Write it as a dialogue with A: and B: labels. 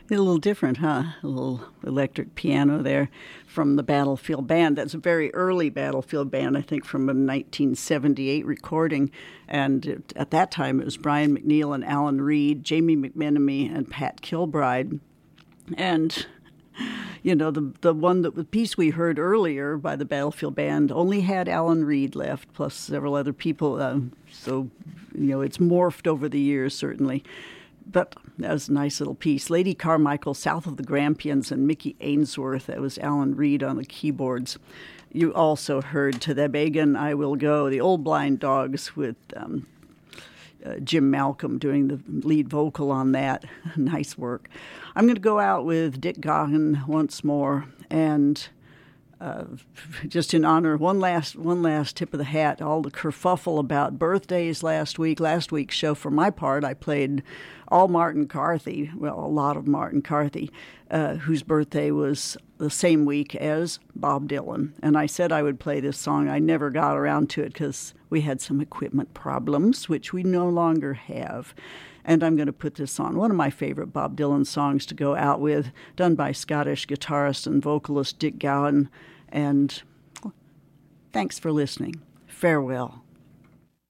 A: A little different, huh? A little electric piano there from the Battlefield Band. That's a very early Battlefield Band, I think, from a 1978 recording. And at that time, it was Brian McNeil and Alan Reed, Jamie McMenemy, and Pat Kilbride. And the piece we heard earlier by the Battlefield Band only had Alan Reed left, plus several other people. So it's morphed over the years, certainly. But that was a nice little piece. Lady Carmichael, South of the Grampians, and Mickey Ainsworth. That was Alan Reed on the keyboards. You also heard To the Began I Will Go, the Old Blind Dogs, with Jim Malcolm doing the lead vocal on that. Nice work. I'm going to go out with Dick Gaughan once more, and just in honor, one last tip of the hat, all the kerfuffle about birthdays last week. Last week's show, for my part, I played all Martin Carthy, well, a lot of Martin Carthy, whose birthday was the same week as Bob Dylan. And I said I would play this song. I never got around to it because we had some equipment problems, which we no longer have. And I'm going to put this on, one of my favorite Bob Dylan songs to go out with, done by Scottish guitarist and vocalist Dick Gaughan. And thanks for listening. Farewell.